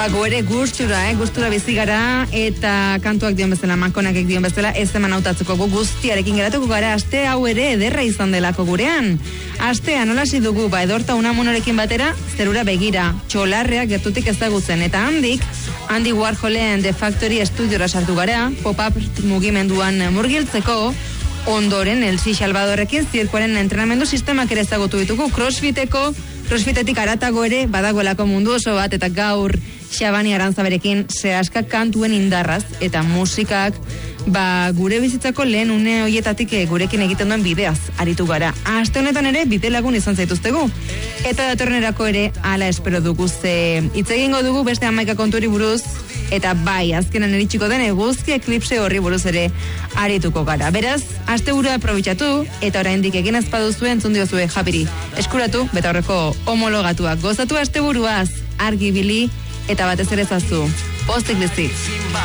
Gu ere gustura bizi gara, eta kantuak dion bezala, mankonakek dion bezala, ez eman hautatzeko gu guztiarekin geratuko gara, aste hau ere ederra izan delako gurean. Astea nola hasi dugu, Edorta Unamunorekin batera, zerura begira, txolarreak gertutik ezagutzen, eta Andy Warholen The Factory estudiora sartu gara, pop-up mugimenduan murgiltzeko, ondoren Elsi Salvadorrekin zirkuaren entrenamendu sistemak ere ezagutu ditugu, crossfitetik aratago ere badagoelako mundu oso bat, eta gaur Xabani Arantzaberekin sehaska kantuen indarraz eta musikak gure bizitzako lehen une hoietatik gurekin egiten duen bideaz aritu gara. Aste honetan ere bide lagun izan zaituztegu. Eta datorrenerako ere ala espero dugu, ze hitz egingo dugu beste 11 konturi buruz, eta azkenan iritsiko den eguzki eklipse horri buruz ere arituko gara. Beraz, asteburua aprobetxatu, eta oraindik egin ez baduzue entzun diozue Japiri. Eskuratu, betaurreko homologatuak. Gozatu asteburuaz, argi bili, eta batez ere zazu. Pozik bizi.